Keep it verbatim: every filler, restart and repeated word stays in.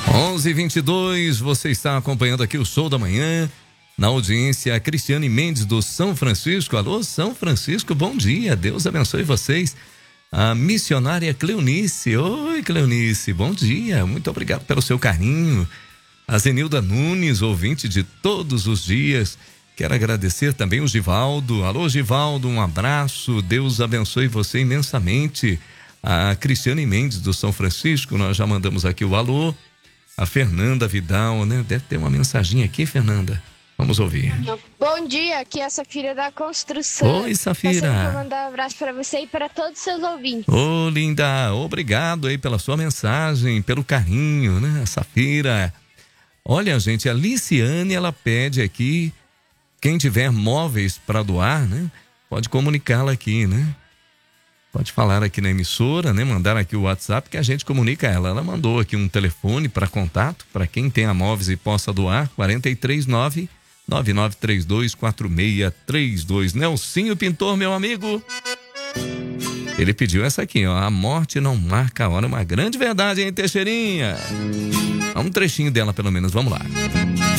onze e vinte e dois, você está acompanhando aqui o Show da Manhã. Na audiência, a Cristiane Mendes do São Francisco. Alô, São Francisco, bom dia. Deus abençoe vocês. A missionária Cleonice. Oi, Cleonice, bom dia. Muito obrigado pelo seu carinho. A Zenilda Nunes, ouvinte de todos os dias. Quero agradecer também o Givaldo. Alô, Givaldo, um abraço. Deus abençoe você imensamente. A Cristiane Mendes do São Francisco, nós já mandamos aqui o alô. A Fernanda Vidal, né? Deve ter uma mensaginha aqui, Fernanda. Vamos ouvir. Bom dia, aqui é a Safira da Construção. Oi, Safira. Passando pra mandar um abraço para você e para todos os seus ouvintes. Ô, oh, linda, obrigado aí pela sua mensagem, pelo carinho, né, Safira? Olha, gente, a Liciane, ela pede aqui, quem tiver móveis para doar, né, pode comunicá-la aqui, né? Pode falar aqui na emissora, né? Mandar aqui o WhatsApp que a gente comunica ela. Ela mandou aqui um telefone para contato, para quem tenha móveis e possa doar, quatro três nove, nove nove três dois, quatro seis três dois. Nelsinho Pintor, meu amigo. Ele pediu essa aqui, ó. A morte não marca a hora. Uma grande verdade, hein, Teixeirinha? Um trechinho dela, pelo menos. Vamos lá.